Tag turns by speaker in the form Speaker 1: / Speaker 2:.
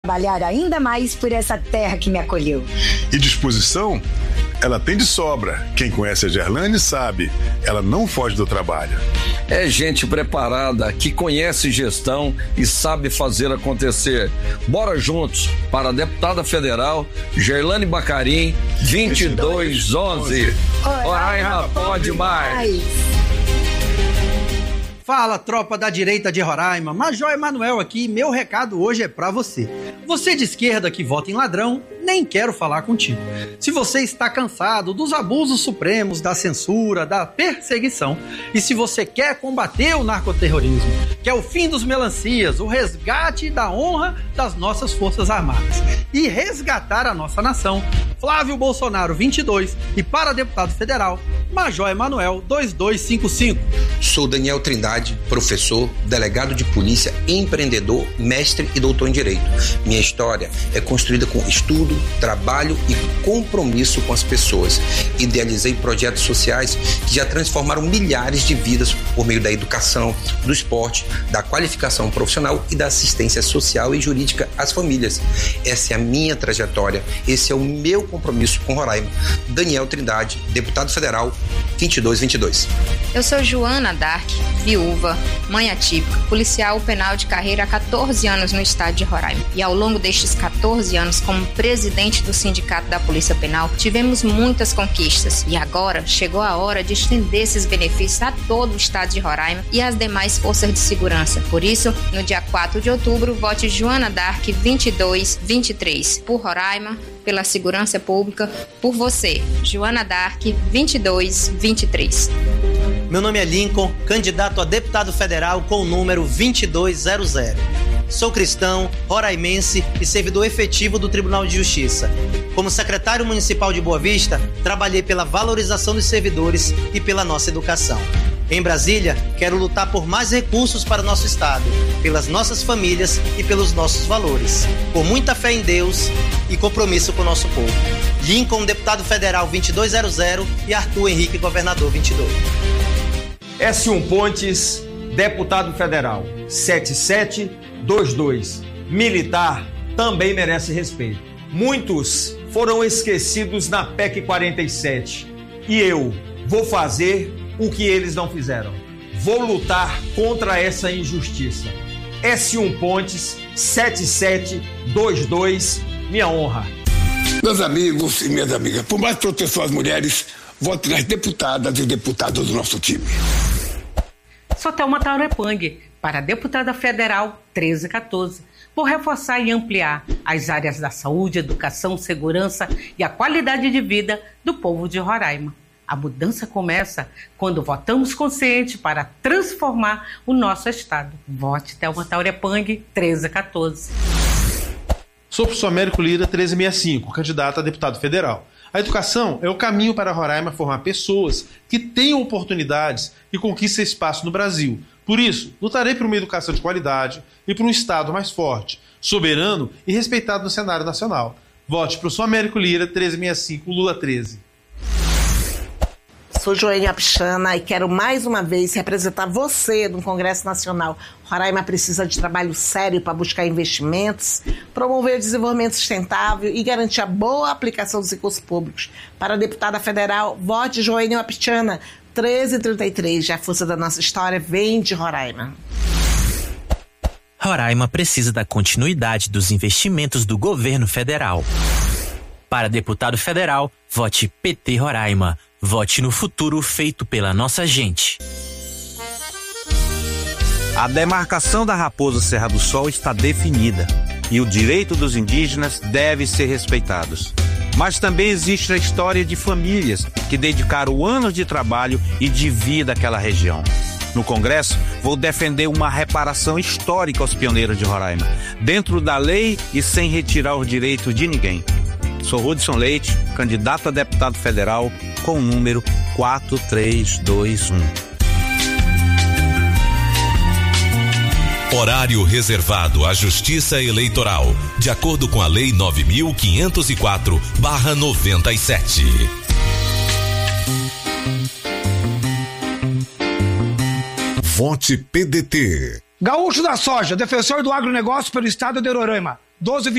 Speaker 1: trabalhar ainda mais por essa terra que me acolheu.
Speaker 2: E disposição? Ela tem de sobra. Quem conhece a Gerlane sabe, ela não foge do trabalho.
Speaker 3: É gente preparada, que conhece gestão e sabe fazer acontecer. Bora juntos para a deputada federal Gerlane Bacarim, 2211. Roraima pode mais.
Speaker 4: Fala, tropa da direita de Roraima, Major Emanuel aqui, meu recado hoje é pra você. Você de esquerda que vota em ladrão, nem quero falar contigo. Se você está cansado dos abusos supremos, da censura, da perseguição, e se você quer combater o narcoterrorismo, que é o fim dos melancias, o resgate da honra das nossas Forças Armadas, e resgatar a nossa nação, Flávio Bolsonaro 22 e para deputado federal, Major Emanuel 2255.
Speaker 5: Sou Daniel Trindade, professor, delegado de polícia, empreendedor, mestre e doutor em Direito. Minha história é construída com estudo, trabalho e compromisso com as pessoas. Idealizei projetos sociais que já transformaram milhares de vidas por meio da educação, do esporte, da qualificação profissional e da assistência social e jurídica às famílias. Essa é a minha trajetória, esse é o meu compromisso com Roraima. Daniel Trindade, deputado federal, 2222.
Speaker 6: Eu sou Joana Dark, viúva, mãe atípica, policial penal de carreira há 14 anos no estado de Roraima. E ao longo destes 14 anos, como presidente do Sindicato da Polícia Penal, tivemos muitas conquistas. E agora chegou a hora de estender esses benefícios a todo o estado de Roraima e às demais forças de segurança. Por isso, no dia 4 de outubro, vote Joana Dark 2223. Por Roraima, pela segurança pública, por você, Joana Dark 2223.
Speaker 4: Meu nome é Lincoln, candidato a deputado federal com o número 2200. Sou cristão, roraimense e servidor efetivo do Tribunal de Justiça. Como secretário municipal de Boa Vista, trabalhei pela valorização dos servidores e pela nossa educação. Em Brasília, quero lutar por mais recursos para o nosso estado, pelas nossas famílias e pelos nossos valores. Com muita fé em Deus e compromisso com o nosso povo. Lincoln, deputado federal 2200 e Arthur Henrique, governador 22.
Speaker 7: S1 Pontes, deputado federal 7722. Militar também merece respeito. Muitos foram esquecidos na PEC 47 e eu vou fazer o que eles não fizeram. Vou lutar contra essa injustiça. S1 Pontes 7722, minha honra.
Speaker 8: Meus amigos e minhas amigas, por mais proteção às mulheres, vote nas deputadas e deputados do nosso time.
Speaker 9: Sou Thelma Taurepang, para deputada federal 1314. Vou reforçar e ampliar as áreas da saúde, educação, segurança e a qualidade de vida do povo de Roraima. A mudança começa quando votamos consciente para transformar o nosso estado. Vote Thelma Taurepang 1314.
Speaker 10: Sou o professor Américo Lira 1365, candidato a deputado federal. A educação é o caminho para Roraima formar pessoas que tenham oportunidades e conquistem espaço no Brasil. Por isso, lutarei por uma educação de qualidade e por um Estado mais forte, soberano e respeitado no cenário nacional. Vote professor Américo Lira 1365, Lula 13.
Speaker 11: Sou Joênia Apichana e quero mais uma vez representar você no Congresso Nacional. Roraima precisa de trabalho sério para buscar investimentos, promover o desenvolvimento sustentável e garantir a boa aplicação dos recursos públicos. Para a deputada federal, vote Joênia Apichana 1333. A força da nossa história vem de Roraima.
Speaker 12: Roraima precisa da continuidade dos investimentos do governo federal. Para deputado federal, vote PT Roraima. Vote no futuro feito pela nossa gente.
Speaker 13: A demarcação da Raposa Serra do Sol está definida e o direito dos indígenas deve ser respeitado. Mas também existe a história de famílias que dedicaram anos de trabalho e de vida àquela região. No Congresso, vou defender uma reparação histórica aos pioneiros de Roraima, dentro da lei e sem retirar os direitos de ninguém. Sou Hudson Leite, candidato a deputado federal com o número 4321.
Speaker 14: Horário reservado à Justiça Eleitoral, de acordo com a Lei 9.504/97.
Speaker 15: Vote PDT.
Speaker 16: Gaúcho da Soja, defensor do agronegócio pelo estado de Roraima. 12